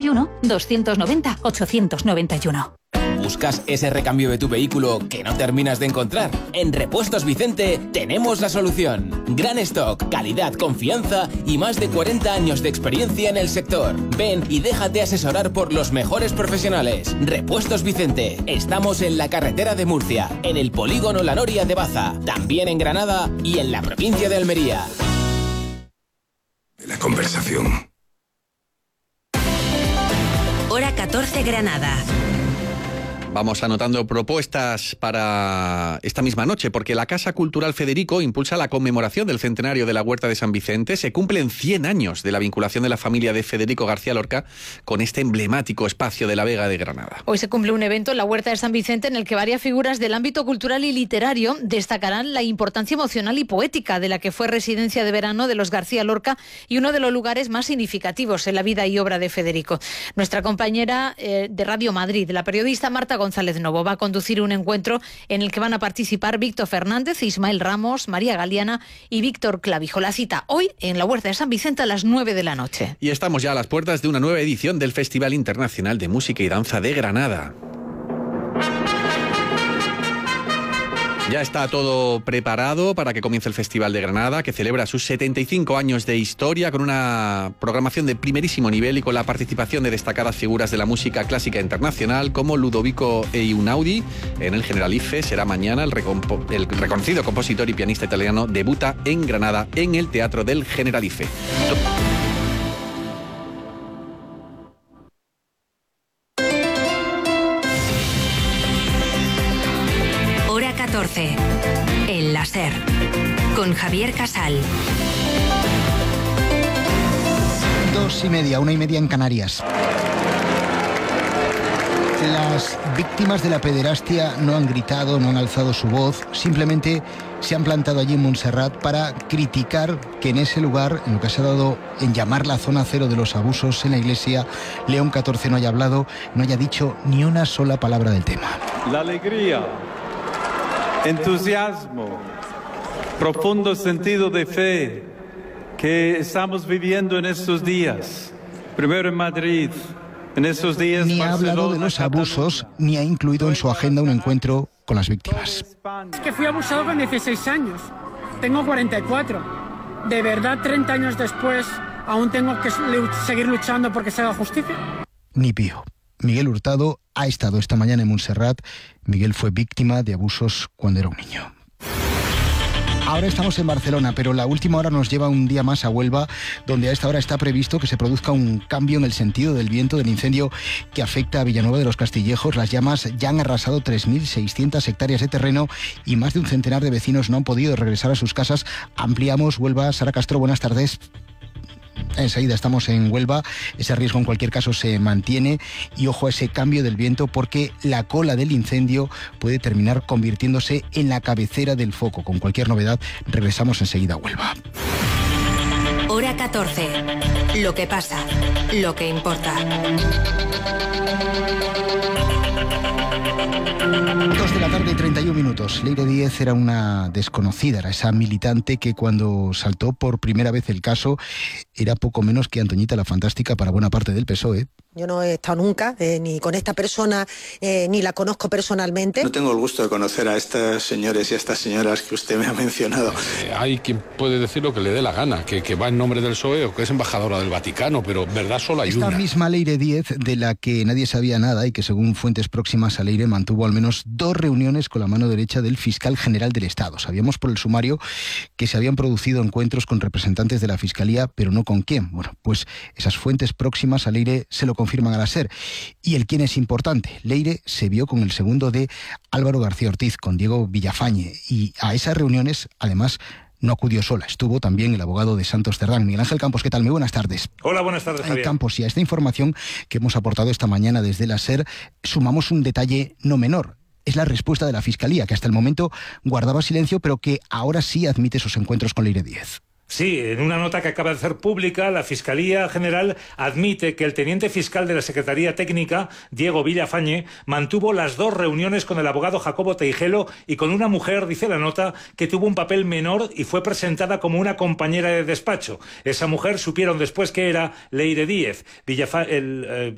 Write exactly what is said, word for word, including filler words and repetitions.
uno, doscientos noventa, ochocientos noventa y uno. ¿Buscas ese recambio de tu vehículo que no terminas de encontrar? En Repuestos Vicente tenemos la solución. Gran stock, calidad, confianza y más de cuarenta años de experiencia en el sector. Ven y déjate asesorar por los mejores profesionales. Repuestos Vicente. Estamos en la carretera de Murcia, en el polígono La Noria de Baza, también en Granada y en la provincia de Almería. La conversación. Hora catorce, Granada. Vamos anotando propuestas para esta misma noche, porque la Casa Cultural Federico impulsa la conmemoración del centenario de la Huerta de San Vicente. Se cumplen cien años de la vinculación de la familia de Federico García Lorca con este emblemático espacio de la Vega de Granada. Hoy se cumple un evento en la Huerta de San Vicente en el que varias figuras del ámbito cultural y literario destacarán la importancia emocional y poética de la que fue residencia de verano de los García Lorca y uno de los lugares más significativos en la vida y obra de Federico. Nuestra compañera eh, de Radio Madrid, la periodista Marta González Novo, va a conducir un encuentro en el que van a participar Víctor Fernández, Ismael Ramos, María Galeana y Víctor Clavijo. La cita hoy en la Huerta de San Vicente a las nueve de la noche. Y estamos ya a las puertas de una nueva edición del Festival Internacional de Música y Danza de Granada. Ya está todo preparado para que comience el Festival de Granada, que celebra sus setenta y cinco años de historia con una programación de primerísimo nivel y con la participación de destacadas figuras de la música clásica internacional como Ludovico Einaudi. En el Generalife será mañana. El, recompo- el reconocido compositor y pianista italiano debuta en Granada en el Teatro del Generalife. catorce. El láser. Con Javier Casal. Dos y media, una y media en Canarias. Las víctimas de la pederastia no han gritado, no han alzado su voz, simplemente se han plantado allí en Montserrat para criticar que en ese lugar, en lo que se ha dado en llamar la zona cero de los abusos en la iglesia, León catorce no haya hablado, no haya dicho ni una sola palabra del tema. La alegría, entusiasmo, profundo sentido de fe que estamos viviendo en estos días, primero en Madrid, en estos días. Ni ha hablado de los abusos, ni ha incluido en su agenda un encuentro con las víctimas. Es que fui abusado con dieciséis años, tengo cuarenta y cuatro. ¿De verdad treinta años después aún tengo que seguir luchando porque se haga justicia? Ni pío. Miguel Hurtado ha estado esta mañana en Montserrat. Miguel fue víctima de abusos cuando era un niño. Ahora estamos en Barcelona, pero la última hora nos lleva un día más a Huelva, donde a esta hora está previsto que se produzca un cambio en el sentido del viento del incendio que afecta a Villanueva de los Castillejos. Las llamas ya han arrasado tres mil seiscientas hectáreas de terreno y más de un centenar de vecinos no han podido regresar a sus casas. Ampliamos Huelva. Sara Castro, buenas tardes. Enseguida estamos en Huelva. Ese riesgo en cualquier caso se mantiene y ojo a ese cambio del viento porque la cola del incendio puede terminar convirtiéndose en la cabecera del foco. Con cualquier novedad regresamos enseguida a Huelva. Hora catorce. Lo que pasa, lo que importa. Dos de la tarde y treinta y un minutos. Leire Díez era una desconocida, era esa militante que cuando saltó por primera vez el caso era poco menos que Antoñita la Fantástica para buena parte del P S O E. Yo no he estado nunca, eh, ni con esta persona, eh, ni la conozco personalmente. No tengo el gusto de conocer a estos señores y a estas señoras que usted me ha mencionado. Eh, hay quien puede decir lo que le dé la gana, que, que va en nombre del P S O E o que es embajadora del Vaticano, pero verdad solo hay Esta una. Esta misma Leire Díez, de la que nadie sabía nada y que según fuentes próximas a Leire mantuvo al menos dos reuniones con la mano derecha del fiscal general del Estado. Sabíamos por el sumario que se habían producido encuentros con representantes de la Fiscalía, pero no con quién. Bueno, pues esas fuentes próximas a Leire se lo confirman a la SER. Y el quién es importante. Leire se vio con el segundo de Álvaro García Ortiz, con Diego Villafañe, y a esas reuniones, además, no acudió sola. Estuvo también el abogado de Santos Cerdán. Miguel Ángel Campos, ¿qué tal? Muy buenas tardes. Hola, buenas tardes, Javier. Campos, y a esta información que hemos aportado esta mañana desde la SER, sumamos un detalle no menor. Es la respuesta de la Fiscalía, que hasta el momento guardaba silencio, pero que ahora sí admite esos encuentros con Leire Díez. Sí, en una nota que acaba de hacer pública, la Fiscalía General admite que el teniente fiscal de la Secretaría Técnica, Diego Villafañe, mantuvo las dos reuniones con el abogado Jacobo Teijelo y con una mujer, dice la nota, que tuvo un papel menor y fue presentada como una compañera de despacho. Esa mujer supieron después que era Leire Díez. Villafa- el, eh,